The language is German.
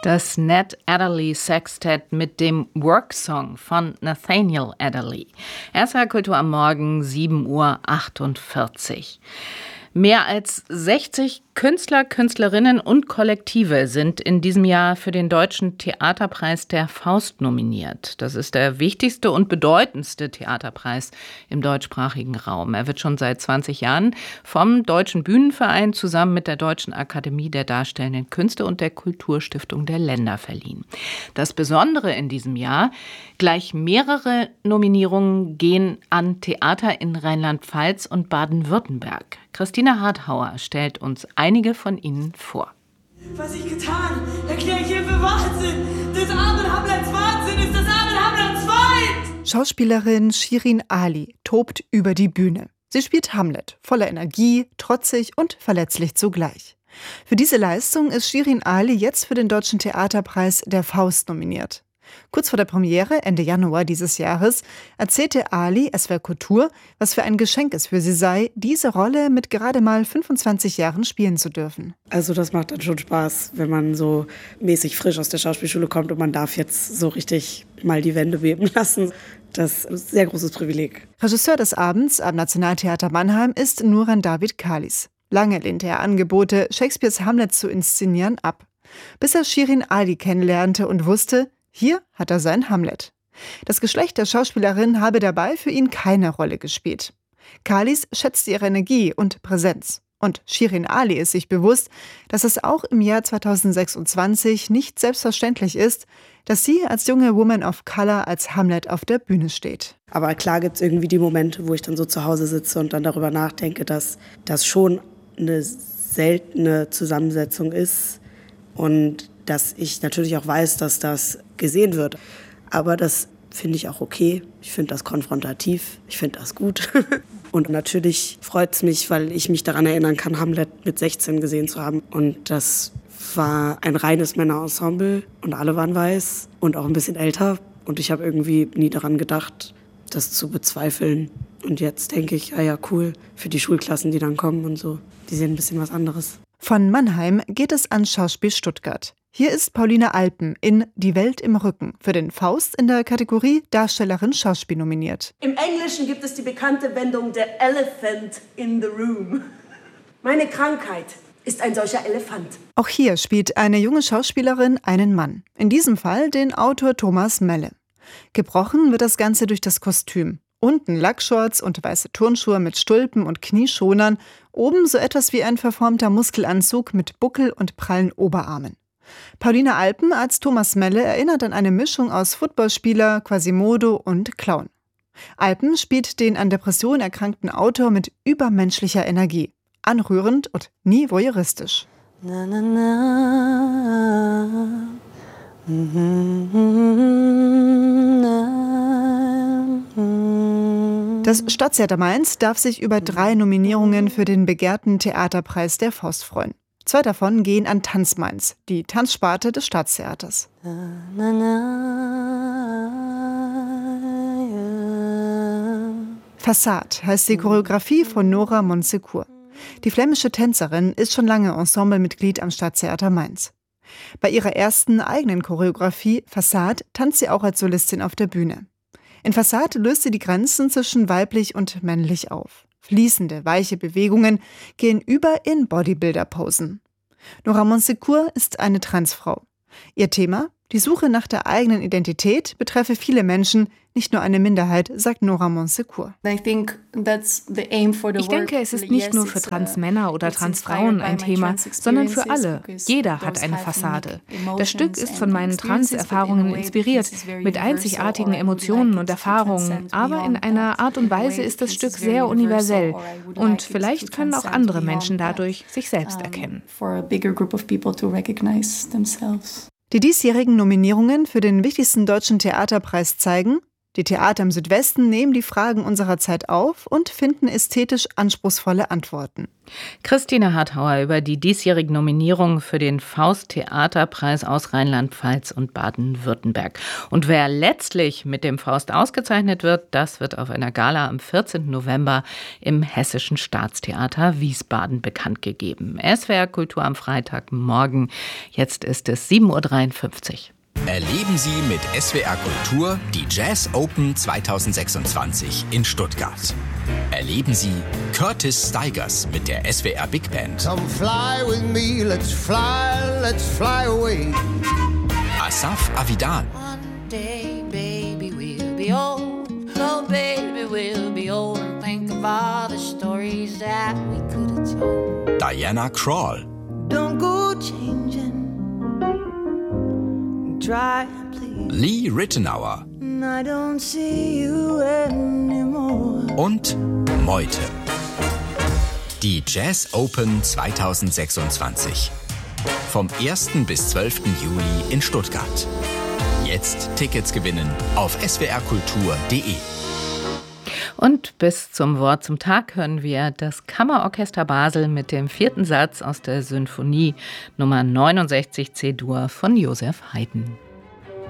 Das Ned Adderley Sextet mit dem Work-Song von Nathaniel Adderley. SWR Kultur am Morgen, 7:48 Uhr. Mehr als 60 Künstler, Künstlerinnen und Kollektive sind in diesem Jahr für den Deutschen Theaterpreis der Faust nominiert. Das ist der wichtigste und bedeutendste Theaterpreis im deutschsprachigen Raum. Er wird schon seit 20 Jahren vom Deutschen Bühnenverein zusammen mit der Deutschen Akademie der Darstellenden Künste und der Kulturstiftung der Länder verliehen. Das Besondere in diesem Jahr: gleich mehrere Nominierungen gehen an Theater in Rheinland-Pfalz und Baden-Württemberg. Christina Harthauer stellt uns einige von ihnen vor. Was ich getan, erkläre ich hier für Wahnsinn. Des armen Hamlets Wahnsinn ist des armen Hamlets Feind. Schauspielerin Shirin Ali tobt über die Bühne. Sie spielt Hamlet, voller Energie, trotzig und verletzlich zugleich. Für diese Leistung ist Shirin Ali jetzt für den Deutschen Theaterpreis der Faust nominiert. Kurz vor der Premiere, Ende Januar dieses Jahres, erzählte Ali SWR Kultur, was für ein Geschenk es für sie sei, diese Rolle mit gerade mal 25 Jahren spielen zu dürfen. Also das macht dann schon Spaß, wenn man so mäßig frisch aus der Schauspielschule kommt und man darf jetzt so richtig mal die Wände beben lassen. Das ist ein sehr großes Privileg. Regisseur des Abends am Nationaltheater Mannheim ist Nuran David Kalis. Lange lehnte er Angebote, Shakespeares Hamlet zu inszenieren, ab. Bis er Shirin Ali kennenlernte und wusste, hier hat er sein Hamlet. Das Geschlecht der Schauspielerin habe dabei für ihn keine Rolle gespielt. Kalis schätzte ihre Energie und Präsenz. Und Shirin Ali ist sich bewusst, dass es auch im Jahr 2026 nicht selbstverständlich ist, dass sie als junge Woman of Color als Hamlet auf der Bühne steht. Aber klar gibt es irgendwie die Momente, wo ich dann so zu Hause sitze und dann darüber nachdenke, dass das schon eine seltene Zusammensetzung ist und dass ich natürlich auch weiß, dass das gesehen wird. Aber das finde ich auch okay. Ich finde das konfrontativ. Ich finde das gut. Und natürlich freut es mich, weil ich mich daran erinnern kann, Hamlet mit 16 gesehen zu haben. Und das war ein reines Männerensemble und alle waren weiß und auch ein bisschen älter. Und ich habe irgendwie nie daran gedacht, das zu bezweifeln. Und jetzt denke ich, ja cool, für die Schulklassen, die dann kommen und so, die sehen ein bisschen was anderes. Von Mannheim geht es an Schauspiel Stuttgart. Hier ist Pauline Alpen in Die Welt im Rücken für den Faust in der Kategorie Darstellerin Schauspiel nominiert. Im Englischen gibt es die bekannte Wendung der Elephant in the room. Meine Krankheit ist ein solcher Elefant. Auch hier spielt eine junge Schauspielerin einen Mann. In diesem Fall den Autor Thomas Melle. Gebrochen wird das Ganze durch das Kostüm. Unten Lackshorts und weiße Turnschuhe mit Stulpen und Knieschonern, oben so etwas wie ein verformter Muskelanzug mit Buckel und prallen Oberarmen. Pauline Alpen als Thomas Melle erinnert an eine Mischung aus Footballspieler, Quasimodo und Clown. Alpen spielt den an Depression erkrankten Autor mit übermenschlicher Energie. Anrührend und nie voyeuristisch. Na, na, na. Das Staatstheater Mainz darf sich über 3 Nominierungen für den begehrten Theaterpreis der Faust freuen. 2 davon gehen an Tanz Mainz, die Tanzsparte des Staatstheaters. Fassade heißt die Choreografie von Nora Monsecourt. Die flämische Tänzerin ist schon lange Ensemblemitglied am Staatstheater Mainz. Bei ihrer ersten eigenen Choreografie, Fassade, tanzt sie auch als Solistin auf der Bühne. In Fassade löst sie die Grenzen zwischen weiblich und männlich auf. Fließende, weiche Bewegungen gehen über in Bodybuilder-Posen. Nora Monsecourt ist eine Transfrau. Ihr Thema? Die Suche nach der eigenen Identität betreffe viele Menschen, nicht nur eine Minderheit, sagt Nora Monsecourt. Ich denke, es ist nicht nur für Transmänner oder Transfrauen ein Thema, sondern für alle. Jeder hat eine Fassade. Das Stück ist von meinen Trans-Erfahrungen inspiriert, mit einzigartigen Emotionen und Erfahrungen, aber in einer Art und Weise ist das Stück sehr universell. Und vielleicht können auch andere Menschen dadurch sich selbst erkennen. Die diesjährigen Nominierungen für den wichtigsten deutschen Theaterpreis zeigen, Die Theater im Südwesten nehmen die Fragen unserer Zeit auf und finden ästhetisch anspruchsvolle Antworten. Christine Harthauer über die diesjährige Nominierung für den Faust-Theaterpreis aus Rheinland-Pfalz und Baden-Württemberg. Und wer letztlich mit dem Faust ausgezeichnet wird, das wird auf einer Gala am 14. November im Hessischen Staatstheater Wiesbaden bekannt gegeben. SWR Kultur am Freitagmorgen. Jetzt ist es 7.53 Uhr. Erleben Sie mit SWR Kultur die Jazz Open 2026 in Stuttgart. Erleben Sie Curtis Stigers mit der SWR Big Band. Come fly with me, let's fly away. Asaf Avidan. One day, baby, we'll be old. Oh, baby, we'll be old and think of all the stories that we could have told. Diana Krall. Don't go changing. Try, please. Lee Rittenauer. I don't see you anymore. Und Meute. Die Jazz Open 2026. Vom 1. bis 12. Juli in Stuttgart. Jetzt Tickets gewinnen auf swrkultur.de. Und bis zum Wort zum Tag hören wir das Kammerorchester Basel mit dem 4. Satz aus der Sinfonie Nummer 69 C-Dur von Joseph Haydn.